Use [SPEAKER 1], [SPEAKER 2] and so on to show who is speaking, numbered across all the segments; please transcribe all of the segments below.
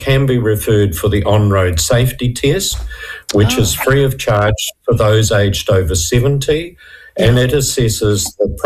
[SPEAKER 1] can be referred for the on-road safety test, which is free of charge for those aged over 70, and it assesses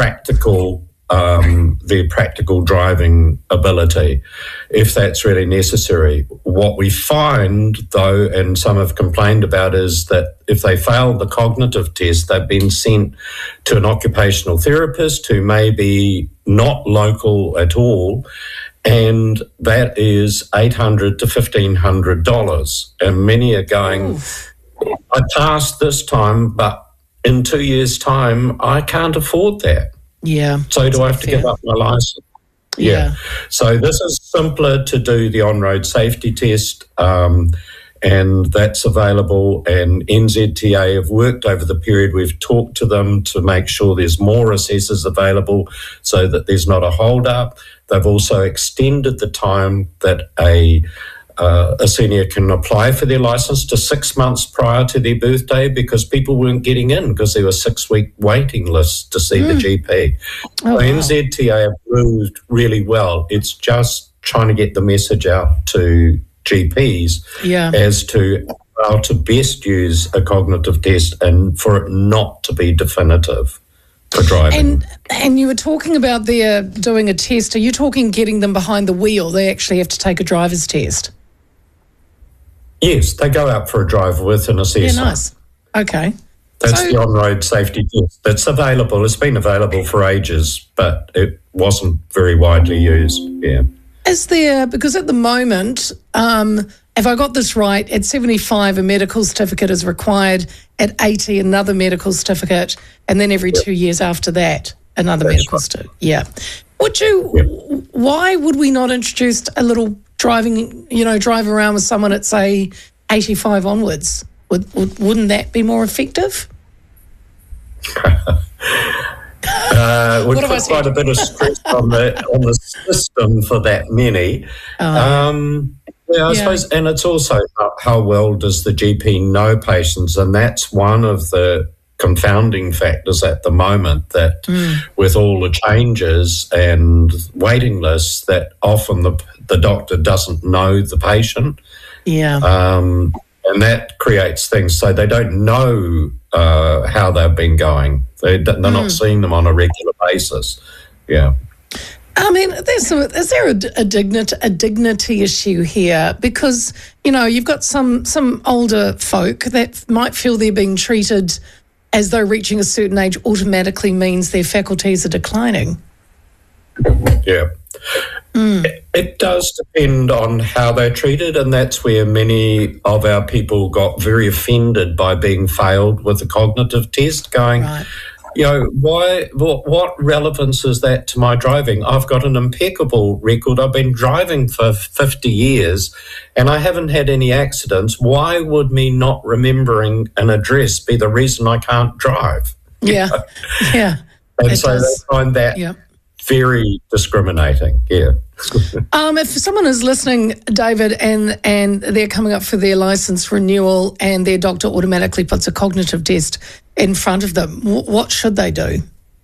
[SPEAKER 1] their practical driving ability, if that's really necessary. What we find, though, and some have complained about, is that if they fail the cognitive test, they've been sent to an occupational therapist who may be not local at all, and that is $800 to $1,500. And many are going, I passed this time, but in 2 years' time, I can't afford that.
[SPEAKER 2] Yeah.
[SPEAKER 1] So do I have to give up my license? Yeah. So this is simpler to do the on-road safety test, and that's available. And NZTA have worked over the period. We've talked to them to make sure there's more assessors available so that there's not a hold-up. They've also extended the time that a senior can apply for their licence to 6 months prior to their birthday, because people weren't getting in because there were 6-week waiting lists to see the GP. So NZTA have moved really well. It's just trying to get the message out to GPs as to how to best use a cognitive test and for it not to be definitive for driving.
[SPEAKER 2] And you were talking about they're doing a test. Are you talking getting them behind the wheel? They actually have to take a driver's test?
[SPEAKER 1] Yes, they go out for a drive with an assessor.
[SPEAKER 2] Yeah, nice. Okay.
[SPEAKER 1] That's the on-road safety test. It's available. It's been available for ages, but it wasn't very widely used. Yeah.
[SPEAKER 2] Is there, because at the moment, if I got this right, at 75 a medical certificate is required, at 80 another medical certificate, and then every 2 years after that another medical certificate. Yeah. Why would we not introduce a little drive around with someone at, say, 85 onwards? Wouldn't that be more effective?
[SPEAKER 1] Would put quite a bit of stress on the system for that many. I suppose, and it's also how well does the GP know patients, and that's one of the confounding factors at the moment, that with all the changes and waiting lists, that often the doctor doesn't know the patient. Yeah. And that creates things, so they don't know how they've been going. They're not seeing them on a regular basis. Yeah.
[SPEAKER 2] I mean, is there a dignity issue here? Because, you've got some older folk that might feel they're being treated as though reaching a certain age automatically means their faculties are declining.
[SPEAKER 1] Yeah. It does depend on how they're treated, and that's where many of our people got very offended by being failed with a cognitive test, going, what relevance is that to my driving? I've got an impeccable record. I've been driving for 50 years and I haven't had any accidents. Why would me not remembering an address be the reason I can't drive?
[SPEAKER 2] Yeah, yeah.
[SPEAKER 1] And so they find that very discriminating,
[SPEAKER 2] if someone is listening, David, and they're coming up for their licence renewal and their doctor automatically puts a cognitive test in front of them, what should they do?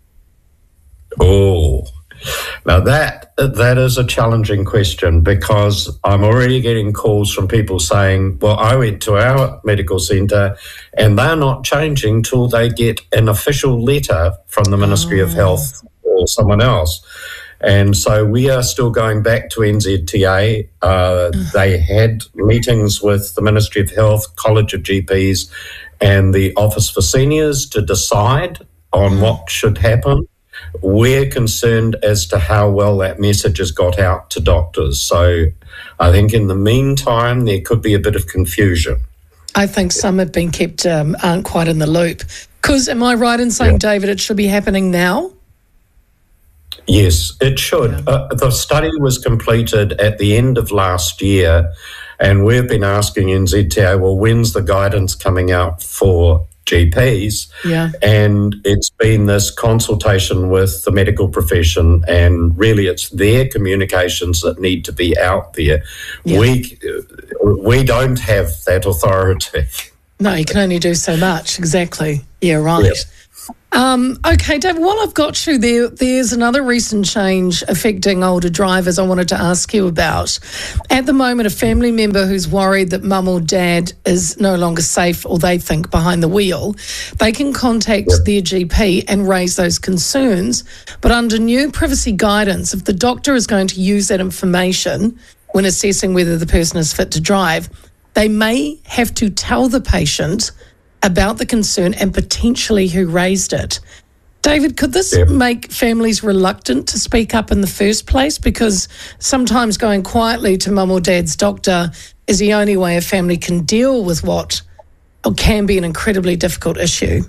[SPEAKER 1] Oh, now that is a challenging question, because I'm already getting calls from people saying, well, I went to our medical centre and they're not changing till they get an official letter from the Ministry of Health or someone else. And so we are still going back to NZTA. They had meetings with the Ministry of Health, College of GPs, and the Office for Seniors to decide on what should happen. We're concerned as to how well that message has got out to doctors. So I think in the meantime, there could be a bit of confusion.
[SPEAKER 2] I think some have been kept, aren't quite in the loop. Because am I right in saying, David, it should be happening now?
[SPEAKER 1] Yes, it should. The study was completed at the end of last year, and we've been asking NZTA, well, when's the guidance coming out for GPs? Yeah. And it's been this consultation with the medical profession, and really it's their communications that need to be out there. Yeah. We don't have that authority.
[SPEAKER 2] No, you can only do so much. Exactly. Yeah, right. Okay, David, while I've got you there's another recent change affecting older drivers I wanted to ask you about. At the moment, a family member who's worried that mum or dad is no longer safe, or they think, behind the wheel, they can contact their GP and raise those concerns. But under new privacy guidance, if the doctor is going to use that information when assessing whether the person is fit to drive, they may have to tell the patient about the concern and potentially who raised it. David, could this make families reluctant to speak up in the first place? Because sometimes going quietly to mum or dad's doctor is the only way a family can deal with what can be an incredibly difficult issue.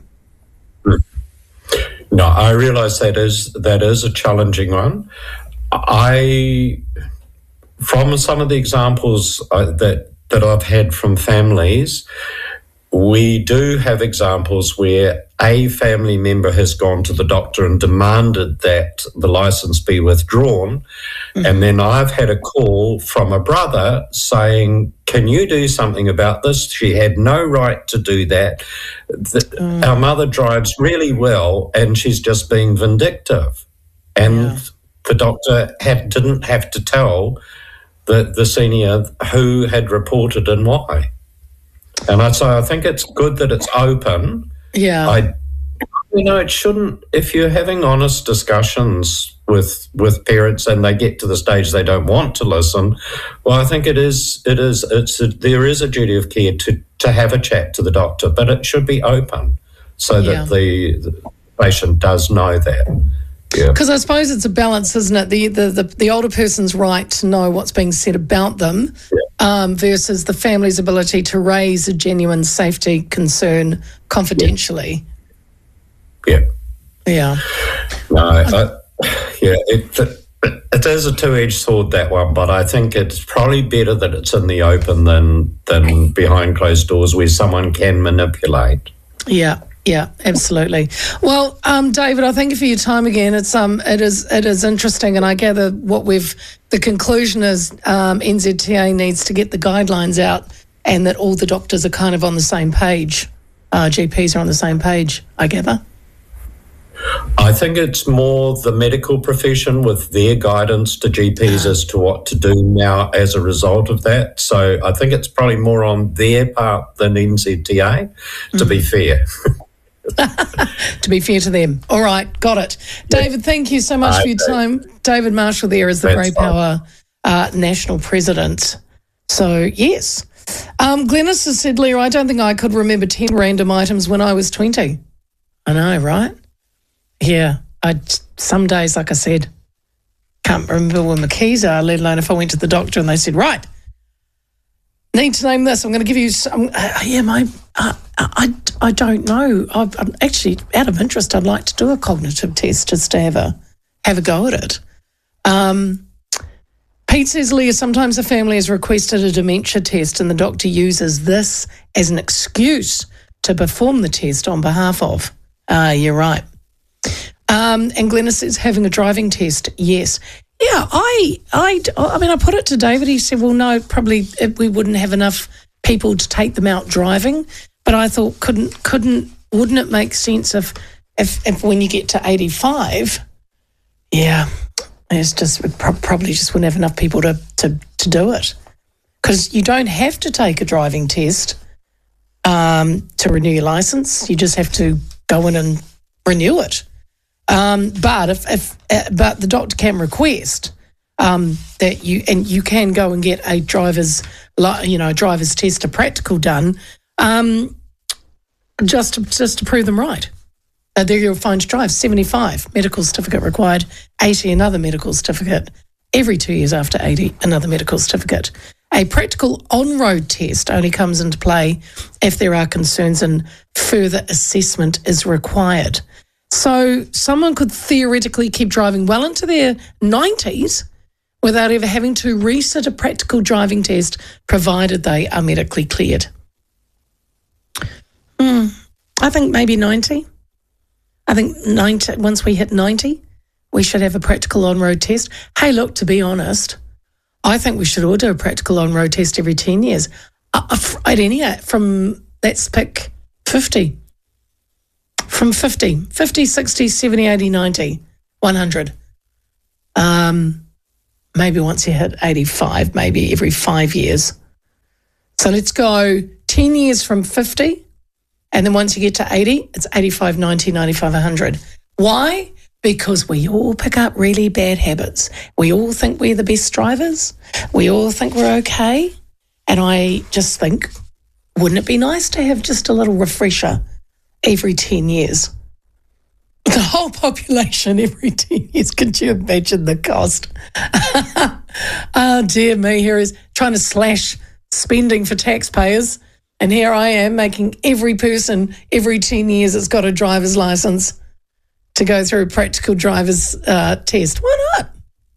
[SPEAKER 1] No, I realise that is a challenging one. From some of the examples that I've had from families, we do have examples where a family member has gone to the doctor and demanded that the licence be withdrawn. And then I've had a call from a brother saying, can you do something about this? She had no right to do that. Our mother drives really well and she's just being vindictive. And the doctor didn't have to tell the senior who had reported and why. And I think it's good that it's open.
[SPEAKER 2] Yeah.
[SPEAKER 1] It shouldn't, if you're having honest discussions with parents and they get to the stage they don't want to listen, well, I think there is a duty of care to have a chat to the doctor, but it should be open so that the patient does know that.
[SPEAKER 2] Because I suppose it's a balance, isn't it? The older person's right to know what's being said about them versus the family's ability to raise a genuine safety concern confidentially.
[SPEAKER 1] Yeah. No, it is a two-edged sword, that one, but I think it's probably better that it's in the open than behind closed doors where someone can manipulate.
[SPEAKER 2] Yeah, absolutely. Well, David, I thank you for your time again. It is interesting, and I gather the conclusion is NZTA needs to get the guidelines out, and that all the doctors are kind of on the same page. GPs are on the same page, I gather.
[SPEAKER 1] I think it's more the medical profession with their guidance to GPs as to what to do now as a result of that. So I think it's probably more on their part than NZTA, to be fair.
[SPEAKER 2] To be fair to them. All right, got it. David, thank you so much for your time. David Marshall there is the Grey Power National President. So, yes. Glennis has said, Leah, I don't think I could remember 10 random items when I was 20. I know, right? Yeah. Some days, like I said, can't remember where my keys are, let alone if I went to the doctor and they said, right, need to name this. I'm going to give you some. I don't know. I'm actually, out of interest, I'd like to do a cognitive test just to have a go at it. Pete says, Leah, sometimes the family has requested a dementia test and the doctor uses this as an excuse to perform the test on behalf of. You're right. And Glennis says, having a driving test, yes. Yeah, I mean, I put it to David. He said, well, no, probably we wouldn't have enough people to take them out driving. But I thought, wouldn't it make sense if when you get to 85, it's just, we probably just wouldn't have enough people to do it. Because you don't have to take a driving test to renew your licence. You just have to go in and renew it. But but the doctor can request that you can go and get a driver's test, a practical done, just to prove them right. There you'll find to drive. 75 medical certificate required, 80 another medical certificate. Every 2 years after 80, another medical certificate. A practical on-road test only comes into play if there are concerns and further assessment is required. So someone could theoretically keep driving well into their 90s without ever having to resit a practical driving test, provided they are medically cleared. I think maybe 90. I think 90. Once we hit 90, we should have a practical on-road test. Hey, look, to be honest, I think we should all do a practical on-road test every 10 years. At any age, let's pick 50. from 50, 60, 70, 80, 90, 100. Maybe once you hit 85, maybe every 5 years. So let's go 10 years from 50, and then once you get to 80, it's 85, 90, 95, 100. Why? Because we all pick up really bad habits. We all think we're the best drivers. We all think we're okay. And I just think, wouldn't it be nice to have just a little refresher every 10 years? The whole population every 10 years. Could you imagine the cost? Oh, dear me. Here is trying to slash spending for taxpayers. And here I am making every person every 10 years that's got a driver's license to go through a practical driver's test. Why not?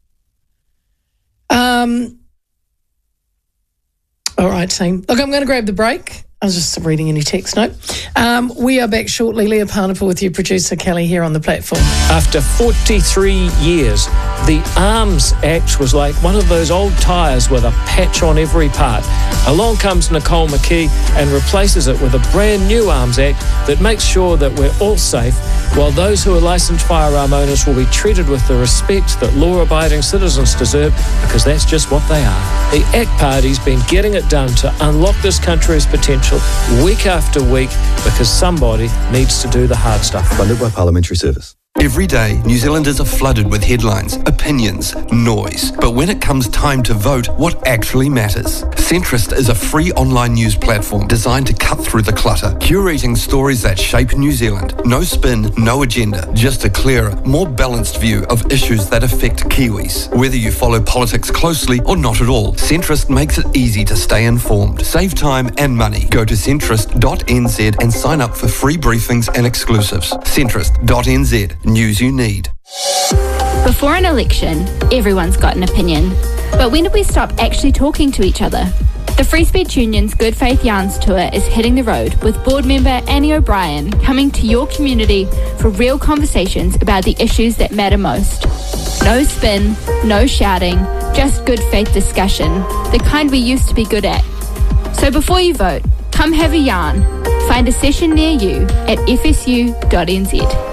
[SPEAKER 2] All right, team. Look, I'm going to grab the break. I was just reading any text note. We are back shortly. Leah Parnapa with you, producer Kelly, here on the platform.
[SPEAKER 3] After 43 years, the Arms Act was like one of those old tyres with a patch on every part. Along comes Nicole McKee and replaces it with a brand new Arms Act that makes sure that we're all safe, while those who are licensed firearm owners will be treated with the respect that law-abiding citizens deserve, because that's just what they are. The ACT Party's been getting it done to unlock this country's potential week after week, because somebody needs to do the hard stuff.
[SPEAKER 4] Funded by Parliamentary Service. Every day, New Zealanders are flooded with headlines, opinions, noise. But when it comes time to vote, what actually matters? Centrist is a free online news platform designed to cut through the clutter, curating stories that shape New Zealand. No spin, no agenda, just a clearer, more balanced view of issues that affect Kiwis. Whether you follow politics closely or not at all, Centrist makes it easy to stay informed, save time and money. Go to centrist.nz and sign up for free briefings and exclusives. Centrist.nz. News you need.
[SPEAKER 5] Before an election, everyone's got an opinion. But when did we stop actually talking to each other? The Free Speech Union's Good Faith Yarns Tour is hitting the road, with board member Annie O'Brien coming to your community for real conversations about the issues that matter most. No spin, no shouting, just good faith discussion, the kind we used to be good at. So before you vote, come have a yarn. Find a session near you at fsu.nz.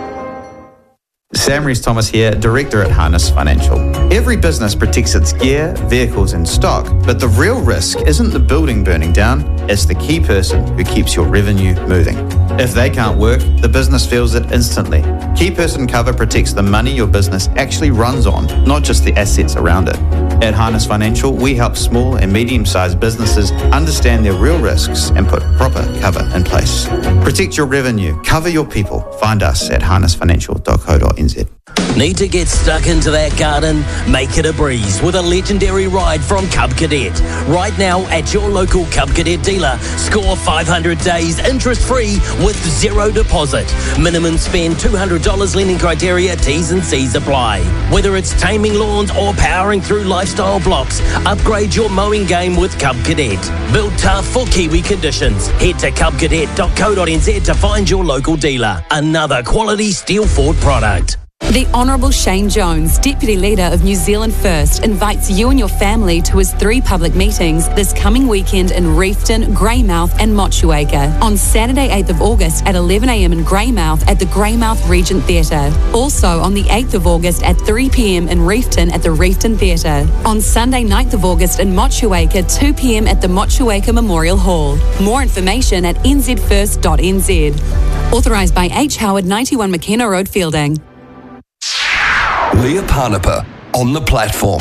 [SPEAKER 6] Sam Rees-Thomas here, Director at Harness Financial. Every business protects its gear, vehicles and stock, but the real risk isn't the building burning down, it's the key person who keeps your revenue moving. If they can't work, the business feels it instantly. Key person cover protects the money your business actually runs on, not just the assets around it. At Harness Financial, we help small and medium-sized businesses understand their real risks and put proper cover in place. Protect your revenue, cover your people. Find us at harnessfinancial.co.nz.
[SPEAKER 7] Need to get stuck into that garden? Make it a breeze with a legendary ride from Cub Cadet. Right now at your local Cub Cadet dealer, score 500 days interest-free with zero deposit. Minimum spend $200 lending criteria, T's and C's apply. Whether it's taming lawns or powering through lifestyle blocks, upgrade your mowing game with Cub Cadet. Built tough for Kiwi conditions. Head to cubcadet.co.nz to find your local dealer. Another quality Steel Ford product.
[SPEAKER 8] The Honourable Shane Jones, Deputy Leader of New Zealand First, invites you and your family to his 3 public meetings this coming weekend in Reefton, Greymouth and Motueka. On Saturday 8th of August at 11am in Greymouth at the Greymouth Regent Theatre. Also on the 8th of August at 3pm in Reefton at the Reefton Theatre. On Sunday 9th of August in Motueka, 2pm at the Motueka Memorial Hall. More information at nzfirst.nz. Authorised by H. Howard, 91 McKenna Road, Fielding.
[SPEAKER 4] Leah Parnapa on the platform.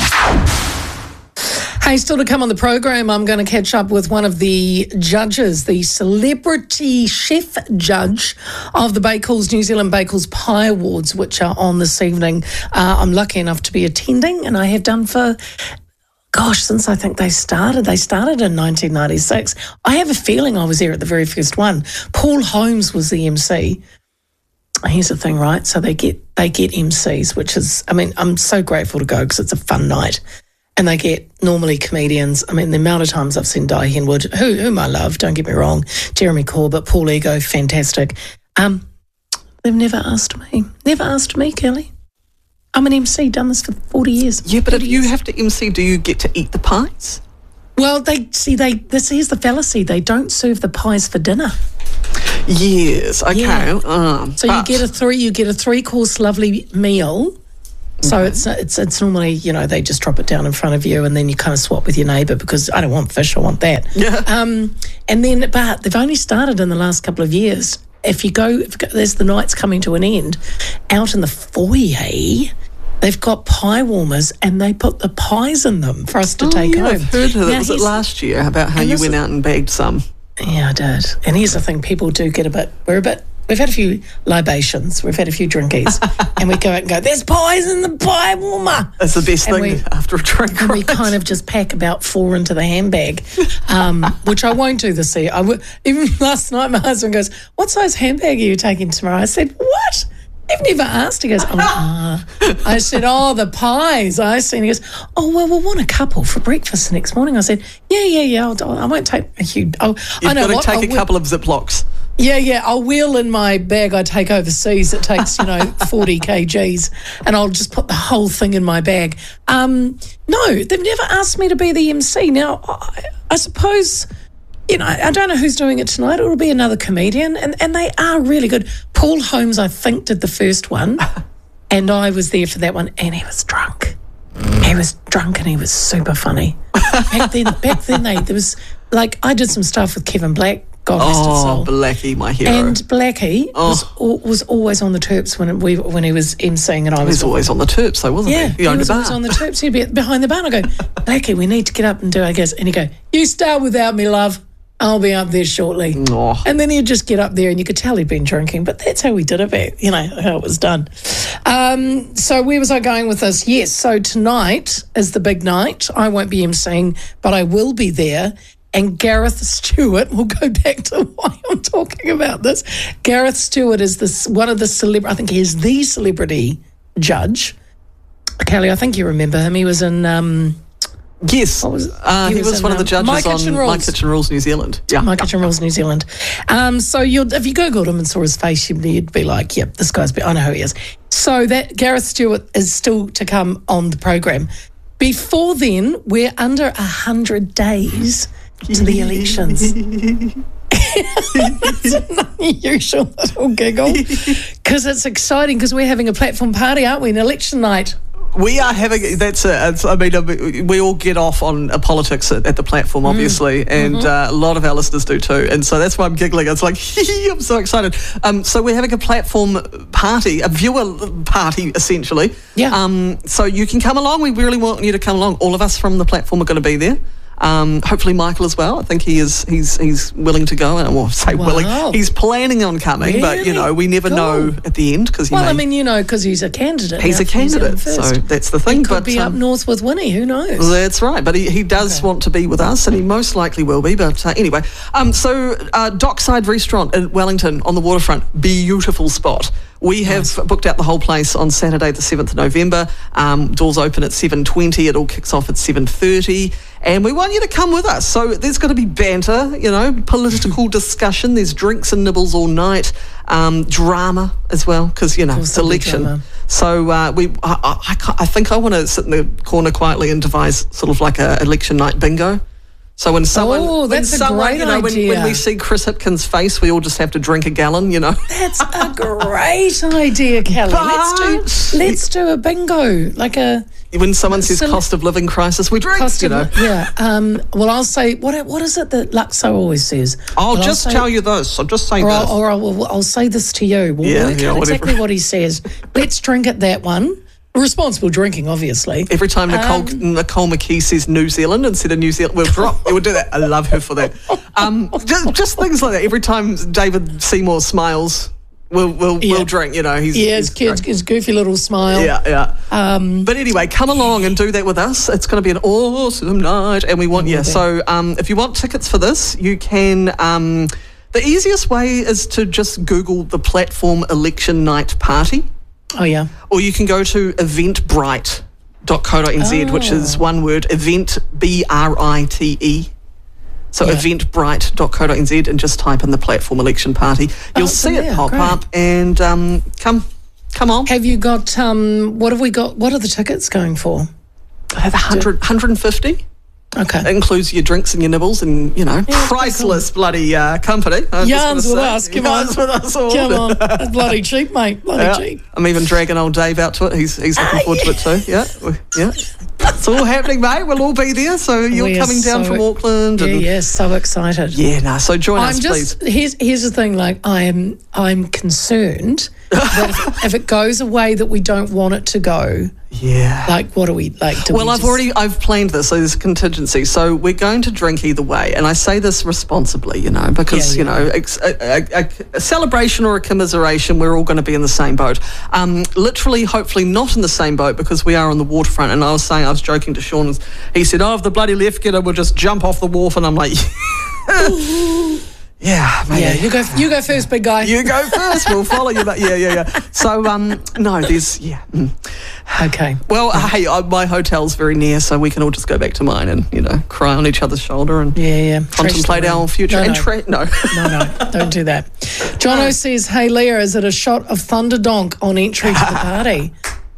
[SPEAKER 2] Hey, still to come on the program, I'm going to catch up with one of the judges, the celebrity chef judge of the Bakewells New Zealand Bakewells Pie Awards, which are on this evening. I'm lucky enough to be attending, and I have done for, since I think they started. They started in 1996. I have a feeling I was there at the very first one. Paul Holmes was the MC. Here's the thing, right? So they get MCs, which is, I'm so grateful to go because it's a fun night. And they get normally comedians. The amount of times I've seen Di Henwood, whom I love, don't get me wrong, Jeremy Corbett, Paul Ego, fantastic. They've never asked me, Kelly. I'm an MC, done this for 40 years.
[SPEAKER 9] Yeah, but if you have to MC, do you get to eat the pies?
[SPEAKER 2] Well, here's the fallacy. They don't serve the pies for dinner.
[SPEAKER 9] Yes. Okay.
[SPEAKER 2] Yeah. So you get a 3-course lovely meal. So it's normally, they just drop it down in front of you, and then you kind of swap with your neighbour, because I don't want fish, I want that.
[SPEAKER 9] Yeah.
[SPEAKER 2] But they've only started in the last couple of years. If you go, there's the night's coming to an end, out in the foyer, they've got pie warmers, and they put the pies in them for us to take home.
[SPEAKER 9] I've heard of it. Was it last year about how you went out and bagged some?
[SPEAKER 2] Yeah, I did. And here's the thing, people do get we've had a few libations, we've had a few drinkies, and we go out and go, there's pies in the pie warmer.
[SPEAKER 9] That's the best thing after a drink.
[SPEAKER 2] And we kind of just pack about 4 into the handbag, which I won't do this year. Even last night, my husband goes, what size handbag are you taking tomorrow? I said, what? I've never asked. He goes, I said, the pies. I see. And he goes, we'll want a couple for breakfast the next morning. I said, yeah. I won't take a huge.
[SPEAKER 9] You've got to take a couple of Ziplocs.
[SPEAKER 2] Yeah, I'll wheel in my bag I take overseas. It takes, 40 kgs, and I'll just put the whole thing in my bag. No, they've never asked me to be the MC. Now, I suppose, I don't know who's doing it tonight. It'll be another comedian, and they are really good. Paul Holmes, I think, did the first one, and I was there for that one, and he was drunk. He was drunk, and he was super funny. Back then, there was, I did some stuff with Kevin Black. God rest his soul.
[SPEAKER 9] Blackie, my hero.
[SPEAKER 2] And Blackie was always on the Terps when he was emceeing, and I was
[SPEAKER 9] always on the Terps, though, wasn't he?
[SPEAKER 2] He was always on the Terps. He'd be behind the bar, and I go, Blackie, we need to get up and do, I guess. And he'd go, you start without me, love. I'll be up there shortly.
[SPEAKER 9] Oh.
[SPEAKER 2] And then he'd just get up there, and you could tell he'd been drinking, but that's how we did it, how it was done. So where was I going with this? Yes, so tonight is the big night. I won't be emceeing, but I will be there. And Gareth Stewart, we'll go back to why I'm talking about this. Gareth Stewart is one of the celebrity, I think he is the celebrity judge. Kelly, I think you remember him. He was in...
[SPEAKER 9] Yes, he was one of the judges on My Kitchen Rules New Zealand. Yeah,
[SPEAKER 2] My Kitchen Rules New Zealand. So if you Googled him and saw his face, you'd be like, yep, this guy's... I know who he is. So that Gareth Stewart is still to come on the program. Before then, we're under 100 days... to the elections. It's an unusual little giggle because it's exciting, because we're having a platform party, aren't we, an election night?
[SPEAKER 9] We are having, we all get off on politics at the platform, obviously, and a lot of our listeners do too, and so that's why I'm giggling. It's like, I'm so excited. So we're having a platform party, a viewer party, essentially.
[SPEAKER 2] Yeah.
[SPEAKER 9] So you can come along. We really want you to come along. All of us from the platform are going to be there. Hopefully Michael as well. I think he's willing to go. I won't say willing. He's planning on coming, really? But we never know at the end, because
[SPEAKER 2] because he's a candidate.
[SPEAKER 9] He's a candidate, so that's the thing.
[SPEAKER 2] He could be up north with Winnie. Who knows?
[SPEAKER 9] That's right. But he does want to be with us, and he most likely will be. But anyway, so Dockside Restaurant in Wellington on the waterfront, beautiful spot. We have booked out the whole place on Saturday the 7th of November. Doors open at 7:20. It all kicks off at 7:30. And we want you to come with us. So there's going to be banter, political discussion. There's drinks and nibbles all night. Drama as well, because, it's election. Drama. So I think I want to sit in the corner quietly and devise sort of like a election night bingo. So when someone,
[SPEAKER 2] that's a great idea.
[SPEAKER 9] When we see Chris Hipkins' face, we all just have to drink a gallon,
[SPEAKER 2] That's a great idea, Kelly. Let's do a bingo,
[SPEAKER 9] when someone says cost of living crisis, we drink,
[SPEAKER 2] Yeah. Well, I'll say, what is it that Luxo always says?
[SPEAKER 9] I'll just tell you this. I'll just say this.
[SPEAKER 2] I'll say this to you. We'll work out exactly what he says. Let's drink at that one. Responsible drinking, obviously.
[SPEAKER 9] Every time Nicole McKee says New Zealand instead of New Zealand, we'll drop. We'll do that. I love her for that. Just things like that. Every time David Seymour smiles, we'll drink.
[SPEAKER 2] His goofy little smile.
[SPEAKER 9] Yeah. But anyway, come along and do that with us. It's going to be an awesome night, and we want you. So if you want tickets for this, you can. The easiest way is to just Google the platform election night party.
[SPEAKER 2] Oh, yeah.
[SPEAKER 9] Or you can go to eventbrite.co.nz, which is one word, event, BRITE. So eventbrite.co.nz, and just type in the platform election party. You'll see it pop up, and come on.
[SPEAKER 2] Have you got, what have we got? What are the tickets going for?
[SPEAKER 9] I have 150.
[SPEAKER 2] Okay.
[SPEAKER 9] It includes your drinks and your nibbles and, priceless bloody company.
[SPEAKER 2] Yarns with us, come on.
[SPEAKER 9] Yarns with us all.
[SPEAKER 2] Come on. It's bloody cheap, mate. Bloody cheap.
[SPEAKER 9] I'm even dragging old Dave out to it. He's looking forward to it too. Yeah. It's all happening, mate. We'll all be there. So you're coming down from Auckland.
[SPEAKER 2] So excited.
[SPEAKER 9] Yeah, so join us, please.
[SPEAKER 2] Here's the thing, like, I'm concerned that if it goes a way that we don't want it to go, like, what do we like?
[SPEAKER 9] I've planned this, so there's a contingency. So we're going to drink either way, and I say this responsibly, because a celebration or a commiseration, we're all going to be in the same boat. Literally, hopefully, not in the same boat because we are on the waterfront. And I was joking to Sean. He said, "Oh, if the bloody left get it, we'll just jump off the wharf." And I'm like, Yeah, mate.
[SPEAKER 2] Yeah, you go first, big guy.
[SPEAKER 9] You go first. We'll follow you. But yeah. So, no, there's
[SPEAKER 2] Okay.
[SPEAKER 9] Well, hey, my hotel's very near, so we can all just go back to mine and cry on each other's shoulder and contemplate our future.
[SPEAKER 2] No, don't do that. Jono says, "Hey Leah, is it a shot of Thunderdonk on entry to the party?"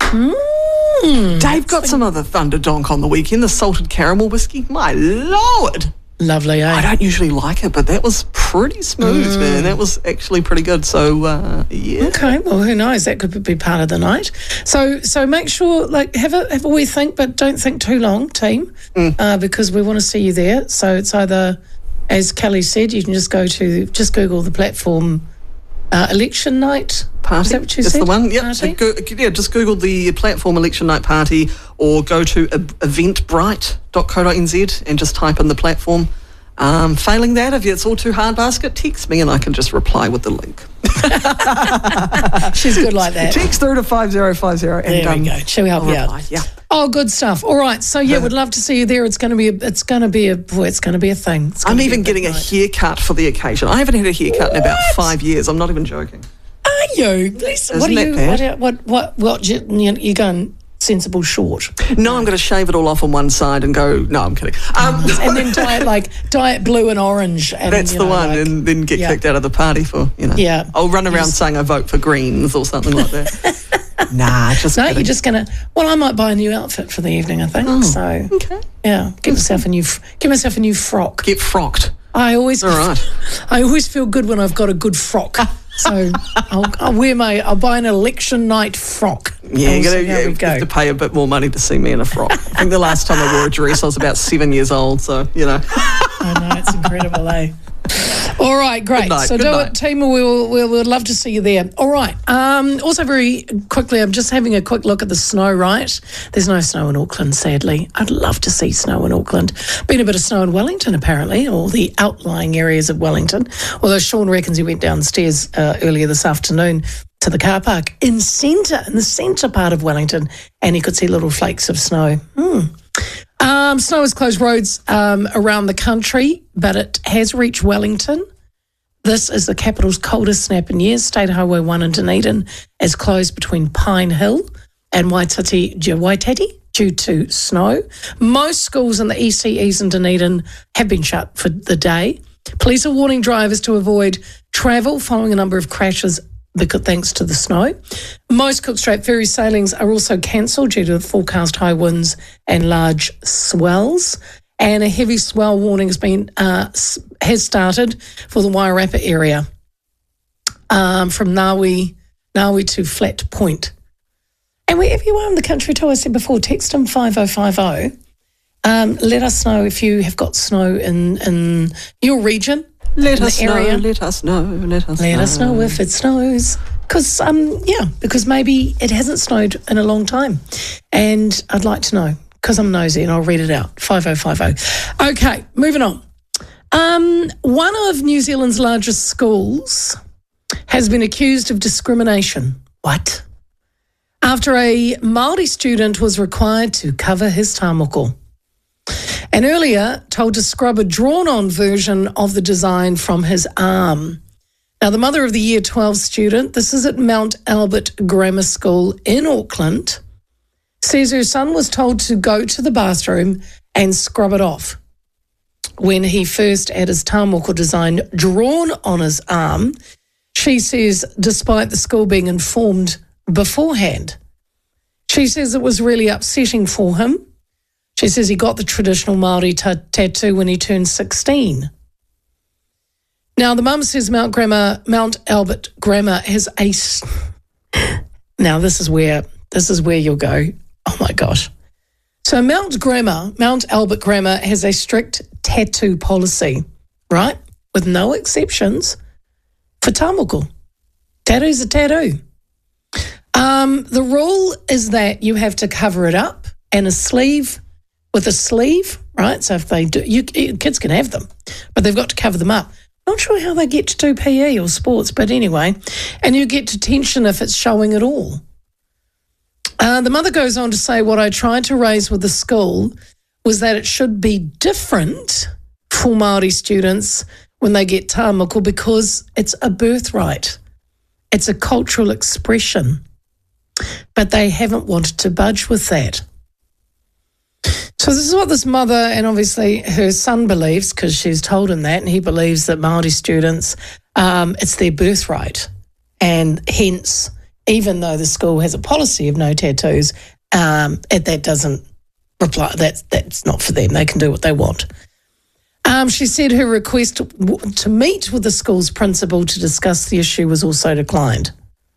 [SPEAKER 9] Dave got some other Thunderdonk on the weekend. The salted caramel whiskey. My lord.
[SPEAKER 2] Lovely, eh?
[SPEAKER 9] I don't usually like it, but that was pretty smooth, man. That was actually pretty good. So,
[SPEAKER 2] Okay, well, who knows? That could be part of the night. So make sure, like, have a wee think, but don't think too long, team, because we want to see you there. So it's either, as Kelly said, you can just Google the platform election night
[SPEAKER 9] party.
[SPEAKER 2] Is that what you said?
[SPEAKER 9] That's the one. Yep. Just Google the platform election night party, or go to eventbrite.co.nz and just type in the platform. Failing that, if it's all too hard basket, text me and I can just reply with the link.
[SPEAKER 2] She's good like that.
[SPEAKER 9] Text through to 5050.
[SPEAKER 2] There we go. She'll help you out.
[SPEAKER 9] Yeah.
[SPEAKER 2] Oh, good stuff. All right. So we'd love to see you there. It's going to be a thing.
[SPEAKER 9] I'm even getting a haircut for the occasion. I haven't had a haircut in about 5 years. I'm not even joking.
[SPEAKER 2] Are you? What you going sensible short?
[SPEAKER 9] No, I'm going to shave it all off on one side and go. No, I'm kidding.
[SPEAKER 2] And then dye it blue and orange. And,
[SPEAKER 9] that's the one, and then get kicked out of the party for
[SPEAKER 2] Yeah,
[SPEAKER 9] I'll run around saying I vote for Greens or something like that. Nah,
[SPEAKER 2] kidding. You're just gonna. Well, I might buy a new outfit for the evening. I think so.
[SPEAKER 9] Okay.
[SPEAKER 2] Yeah, give myself a new frock.
[SPEAKER 9] Get frocked.
[SPEAKER 2] I always feel good when I've got a good frock. So I'll buy an election night frock.
[SPEAKER 9] Yeah, you have to pay a bit more money to see me in a frock. I think the last time I wore a dress I was about 7 years old, so
[SPEAKER 2] I know, it's incredible, eh? All right, great. Good night. Team. We'll love to see you there. All right. Also, very quickly, I'm just having a quick look at the snow, right? There's no snow in Auckland, sadly. I'd love to see snow in Auckland. Been a bit of snow in Wellington, apparently, or the outlying areas of Wellington. Although Sean reckons he went downstairs earlier this afternoon to the car park in the centre part of Wellington, and he could see little flakes of snow. Snow has closed roads around the country, but it has reached Wellington. This is the capital's coldest snap in years. State Highway 1 in Dunedin is closed between Pine Hill and Waitati due to snow. Most schools in the ECEs in Dunedin have been shut for the day. Police are warning drivers to avoid travel following a number of crashes thanks to the snow. Most Cook Strait ferry sailings are also cancelled due to the forecast high winds and large swells. And a heavy swell warning has started for the Wairarapa area from Ngawi to Flat Point. And wherever you are in the country too, I said before, text them 5050. Let us know if you have got snow in your region.
[SPEAKER 9] Let us know
[SPEAKER 2] if it snows. Because maybe it hasn't snowed in a long time. And I'd like to know, because I'm nosy and I'll read it out. 5050. Okay, moving on. One of New Zealand's largest schools has been accused of discrimination. What? After a Māori student was required to cover his tāmoko. And earlier told to scrub a drawn-on version of the design from his arm. Now, the mother of the Year 12 student, this is at Mount Albert Grammar School in Auckland, says her son was told to go to the bathroom and scrub it off when he first had his tāmoko design drawn on his arm. She says, despite the school being informed beforehand. She says it was really upsetting for him. She says he got the traditional Māori tattoo when he turned 16. Now, the mum says Mount Albert Grammar has a... Now, this is where you'll go, oh my gosh. So Mount Albert Grammar has a strict tattoo policy, right? With no exceptions for tāmoko. Tattoo's a tattoo. The rule is that you have to cover it up and with a sleeve, right? So if they do, kids can have them, but they've got to cover them up. Not sure how they get to do PE or sports, but anyway, and you get detention if it's showing at all. The mother goes on to say, what I tried to raise with the school was that it should be different for Māori students when they get tāmoko because it's a birthright. It's a cultural expression. But they haven't wanted to budge with that. So this is what this mother and obviously her son believes, because she's told him that, and he believes that Māori students, it's their birthright. And hence, even though the school has a policy of no tattoos, that doesn't reply. That's not for them. They can do what they want. She said her request to meet with the school's principal to discuss the issue was also declined.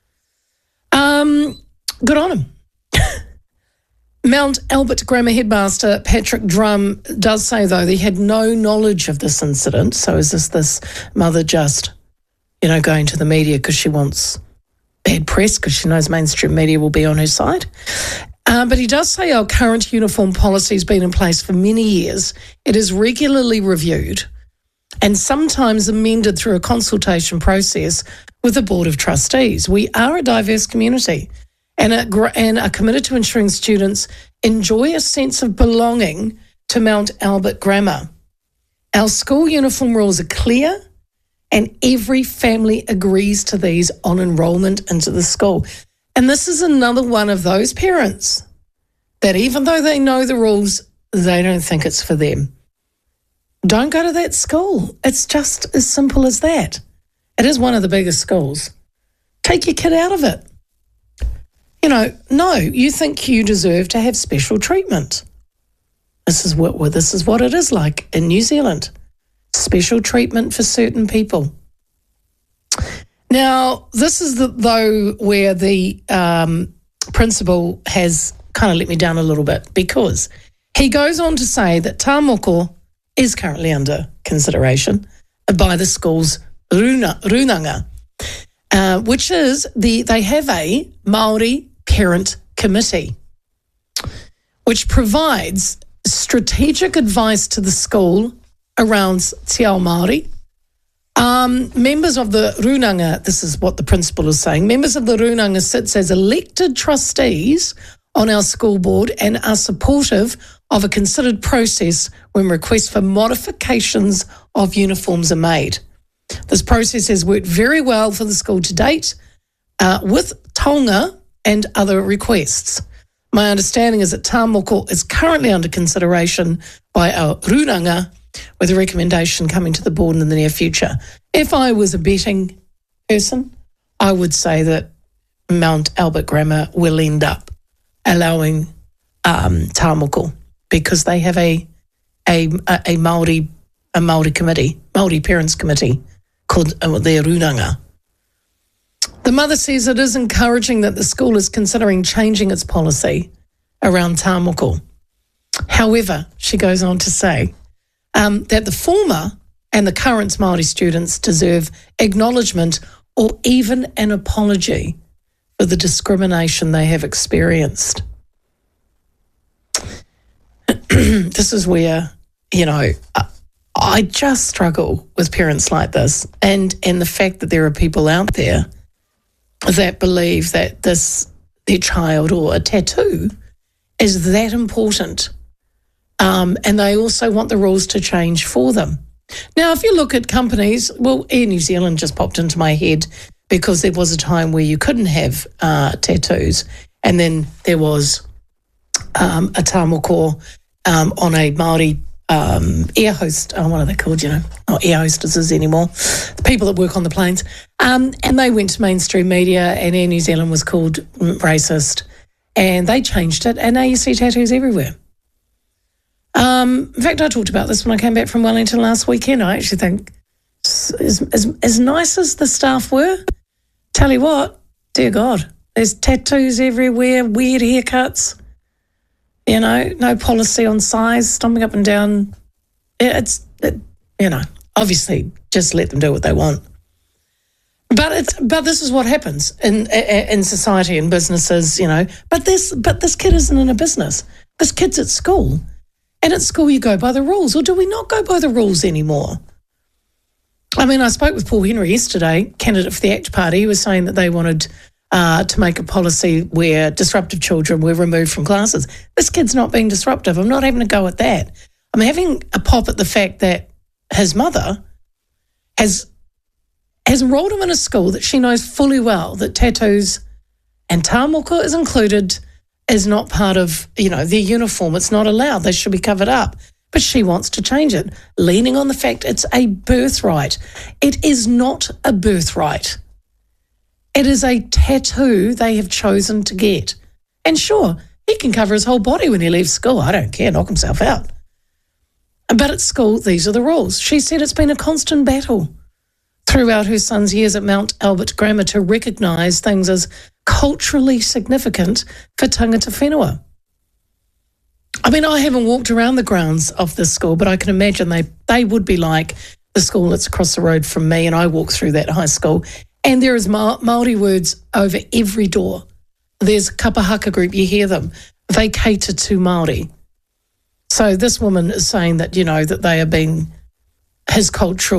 [SPEAKER 2] Good on him. Mount Albert Grammar headmaster Patrick Drum does say, though, that he had no knowledge of this incident. So is this mother just, going to the media because she wants bad press because she knows mainstream media will be on her side? But he does say our current uniform policy has been in place for many years. It is regularly reviewed and sometimes amended through a consultation process with the Board of Trustees. We are a diverse community and are committed to ensuring students enjoy a sense of belonging to Mount Albert Grammar. Our school uniform rules are clear and every family agrees to these on enrolment into the school. And this is another one of those parents that even though they know the rules, they don't think it's for them. Don't go to that school. It's just as simple as that. It is one of the biggest schools. Take your kid out of it. No, you think you deserve to have special treatment. This is what it is like in New Zealand. Special treatment for certain people. Now, this is where the principal has kind of let me down a little bit, because he goes on to say that tāmoko is currently under consideration by the school's runanga, which is they have a Māori parent committee, which provides strategic advice to the school around Te Ao Māori. Members of the runanga, this is what the principal is saying, members of the runanga sits as elected trustees on our school board and are supportive of a considered process when requests for modifications of uniforms are made. This process has worked very well for the school to date with taonga and other requests. My understanding is that tāmoko is currently under consideration by our runanga, with a recommendation coming to the board in the near future. If I was a betting person, I would say that Mount Albert Grammar will end up allowing tāmoko because they have a Māori committee, Māori parents committee called their runanga. The mother says it is encouraging that the school is considering changing its policy around tāmoko. However, she goes on to say that the former and the current Māori students deserve acknowledgement or even an apology for the discrimination they have experienced. This is where, I just struggle with parents like this and the fact that there are people out there that believe that their child or a tattoo is that important. And they also want the rules to change for them. Now, if you look at companies, Air New Zealand just popped into my head because there was a time where you couldn't have tattoos, and then there was a tāmoko on a Māori air host. What are they called, Not air hostesses anymore. The people that work on the planes. And they went to mainstream media, and Air New Zealand was called racist, and they changed it, and now you see tattoos everywhere. In fact, I talked about this when I came back from Wellington last weekend. I actually think as nice as the staff were, tell you what, dear God, there's tattoos everywhere, weird haircuts, no policy on size, stomping up and down. Obviously just let them do what they want. But this is what happens in society and businesses, But this kid isn't in a business. This kid's at school. And at school you go by the rules, or do we not go by the rules anymore? I mean, I spoke with Paul Henry yesterday, candidate for the ACT Party. He was saying that they wanted to make a policy where disruptive children were removed from classes. This kid's not being disruptive. I'm not having a go at that. I'm having a pop at the fact that his mother has enrolled him in a school that she knows fully well that tattoos and tāmoko is included is not part of, their uniform. It's not allowed. They should be covered up. But she wants to change it, leaning on the fact it's a birthright. It is not a birthright. It is a tattoo they have chosen to get. And sure, he can cover his whole body when he leaves school. I don't care, knock himself out. But at school, these are the rules. She said it's been a constant battle throughout her son's years at Mount Albert Grammar to recognise things as culturally significant for tangata whenua. I mean, I haven't walked around the grounds of this school, but I can imagine they would be like the school that's across the road from me, and I walk through that high school, and there is Māori words over every door. There's a kapa haka group, you hear them. They cater to Māori. So this woman is saying that, that they are being, his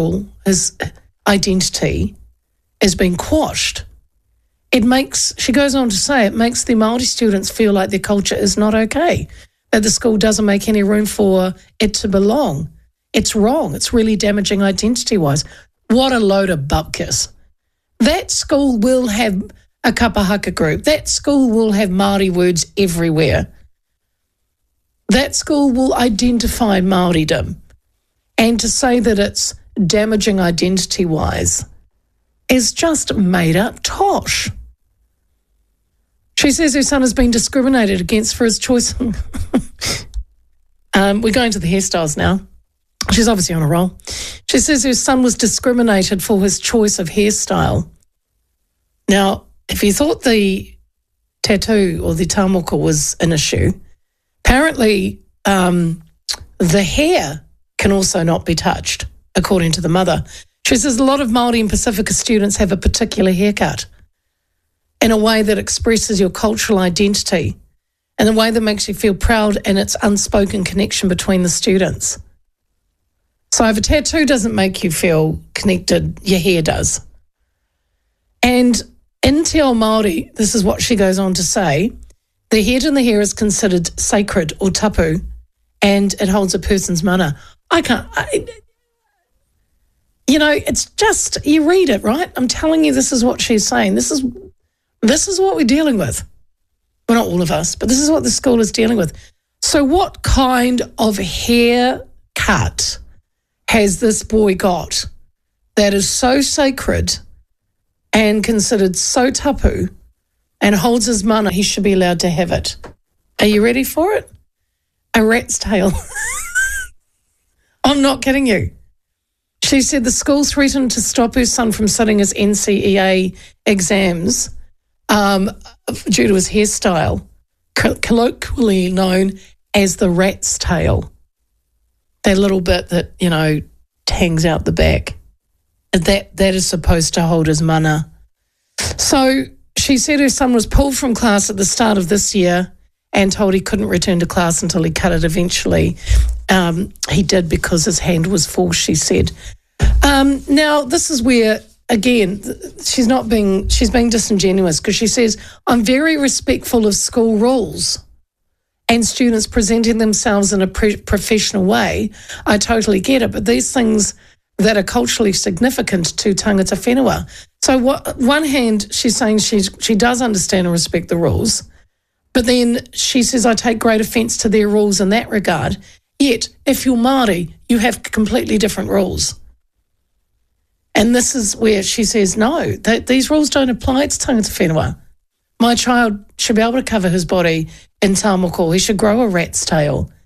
[SPEAKER 2] identity is being quashed. She goes on to say, it makes the Māori students feel like their culture is not okay, that the school doesn't make any room for it to belong. It's wrong. It's really damaging identity-wise. What a load of bupkis. That school will have a kapa haka group. That school will have Māori words everywhere. That school will identify Māoridom. And to say that it's damaging identity-wise is just made-up tosh. She says her son has been discriminated against for his choice. We're going to the hairstyles now. She's obviously on a roll. She says her son was discriminated for his choice of hairstyle. Now, if you thought the tattoo or the tāmoko was an issue, apparently the hair can also not be touched, according to the mother. She says a lot of Māori and Pacifica students have a particular haircut in a way that expresses your cultural identity, in a way that makes you feel proud, and its unspoken connection between the students. So if a tattoo doesn't make you feel connected, your hair does. And in Te Ao Māori, this is what she goes on to say, the head and the hair is considered sacred or tapu, and it holds a person's mana. It's just, you read it, right? I'm telling you, this is what she's saying. This is what we're dealing with. Well, not all of us, but this is what the school is dealing with. So what kind of haircut has this boy got that is so sacred and considered so tapu and holds his mana? He should be allowed to have it. Are you ready for it? A rat's tail. I'm not kidding you. She said the school threatened to stop her son from sitting his NCEA exams due to his hairstyle, colloquially known as the rat's tail. That little bit that, hangs out the back. That is supposed to hold his mana. So she said her son was pulled from class at the start of this year and told he couldn't return to class until he cut it eventually. He did because his hand was full, she said. Now, this is where, again, she's being disingenuous, because she says, I'm very respectful of school rules and students presenting themselves in a professional way. I totally get it, but these things that are culturally significant to tangata whenua. So one hand, she's saying she does understand and respect the rules, but then she says, I take great offence to their rules in that regard. Yet, if you're Māori, you have completely different rules. And this is where she says, no, these rules don't apply to tangata whenua. My child should be able to cover his body in tāmoko. He should grow a rat's tail.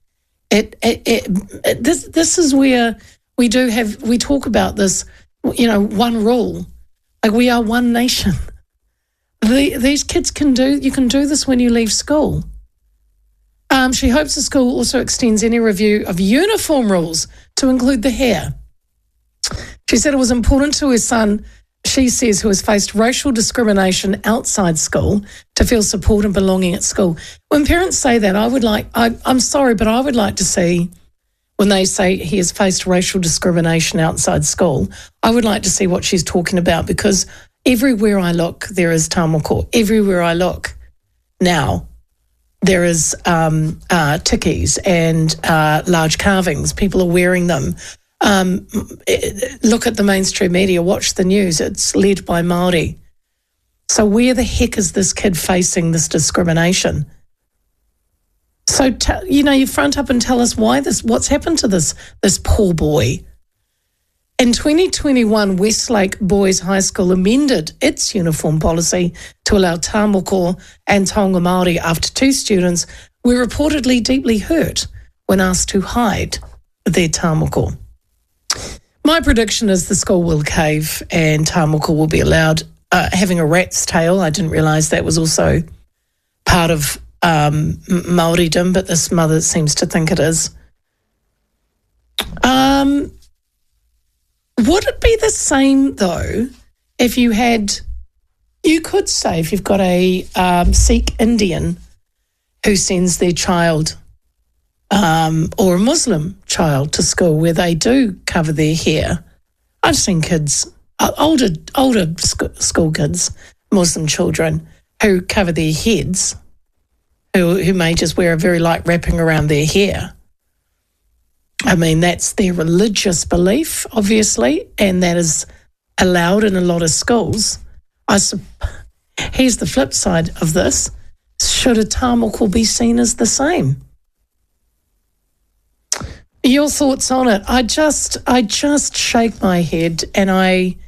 [SPEAKER 2] This is where we talk about this, one rule. Like, we are one nation. These kids you can do this when you leave school. She hopes the school also extends any review of uniform rules to include the hair. She said it was important to her son, she says, who has faced racial discrimination outside school, to feel support and belonging at school. When parents say that, I'm sorry, but I would like to see, when they say he has faced racial discrimination outside school, I would like to see what she's talking about, because everywhere I look, there is tāmoko. Everywhere I look now, there is tikis and large carvings. People are wearing them. Look at the mainstream media, watch the news. It's led by Māori. So where the heck is this kid facing this discrimination? So, you front up and tell us what's happened to this poor boy. In 2021, Westlake Boys High School amended its uniform policy to allow tāmoko and taonga Māori after 2 students were reportedly deeply hurt when asked to hide their tāmoko. My prediction is the school will cave and tāmoko will be allowed. Having a rat's tail, I didn't realise that was also part of Māoridom, but this mother seems to think it is. Would it be the same, though, if you could say if you've got a Sikh Indian who sends their child or a Muslim child to school where they do cover their hair? I've seen kids, older school kids, Muslim children, who cover their heads, who may just wear a very light wrapping around their hair. I mean, that's their religious belief, obviously, and that is allowed in a lot of schools. Here's the flip side of this. Should a tāmoko be seen as the same? Your thoughts on it? I just shake my head, and I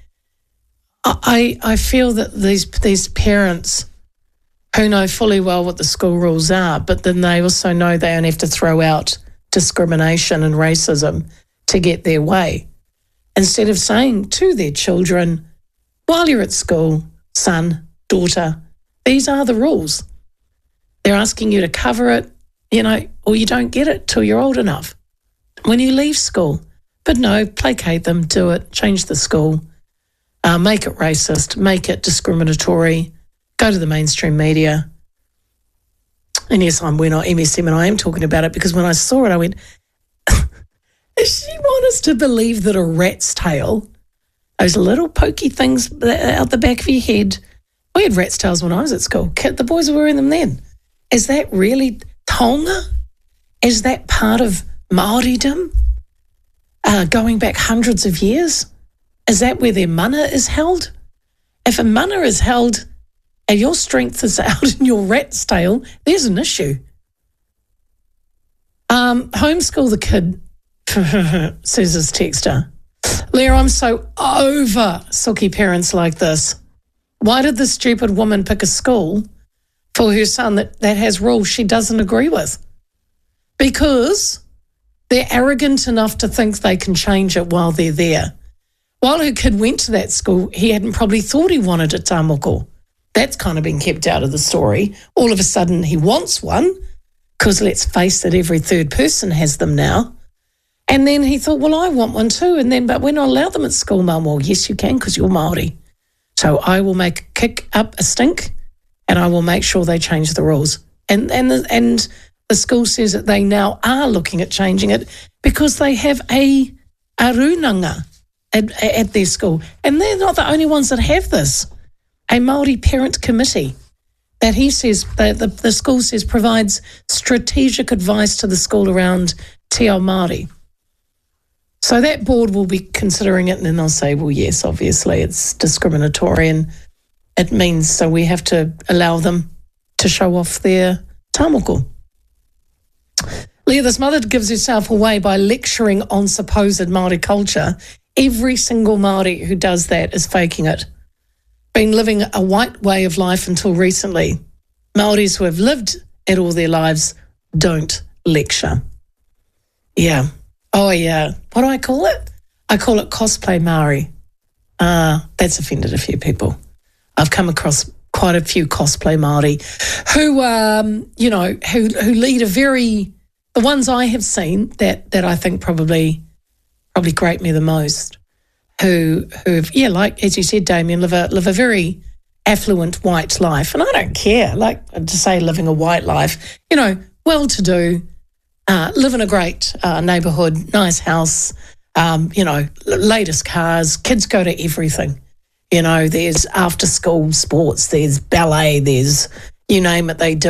[SPEAKER 2] feel that these parents who know fully well what the school rules are, but then they also know they only have to throw out discrimination and racism to get their way, instead of saying to their children, while you're at school, son, daughter, these are the rules. They're asking you to cover it, or you don't get it till you're old enough when you leave school. But no, placate them, do it, change the school, make it racist, make it discriminatory, go to the mainstream media. And yes, we're not MSM, and I am talking about it because when I saw it, I went, does she want us to believe that a rat's tail, those little pokey things out the back of your head, we had rat's tails when I was at school. The boys were wearing them then. Is that really taonga? Is that part of Māoridom going back hundreds of years? Is that where their mana is held? If a mana is held and your strength is out in your rat's tail, there's an issue. Homeschool the kid, says this texter. Leah, I'm so over sookie parents like this. Why did this stupid woman pick a school for her son that has rules she doesn't agree with? Because they're arrogant enough to think they can change it while they're there. While her kid went to that school, he hadn't probably thought he wanted a tāmoko. That's kind of been kept out of the story. All of a sudden he wants one, because let's face it, every third person has them now. And then he thought, well, I want one too. But we're not allowed them at school, Mum. Well, yes, you can, because you're Māori. So I will kick up a stink, and I will make sure they change the rules. And the school says that they now are looking at changing it because they have a runanga at their school. And they're not the only ones that have this. A Māori parent committee that he says, the school says, provides strategic advice to the school around te ao Māori. So that board will be considering it, and then they'll say, well, yes, obviously it's discriminatory and it means so we have to allow them to show off their tāmoko. Leah, this mother gives herself away by lecturing on supposed Māori culture. Every single Māori who does that is faking it. Been living a white way of life until recently. Māoris who have lived it all their lives don't lecture. Yeah. Oh, yeah. What do I call it? I call it cosplay Maori. That's offended a few people. I've come across quite a few cosplay Maori who, who lead a very, the ones I have seen that I think probably grate me the most, who've, like, as you said, Damien, live a very affluent white life. And I don't care, like, to say living a white life, well-to-do, live in a great neighbourhood, nice house, latest cars, kids go to everything. There's after-school sports, there's ballet, there's you name it, they do.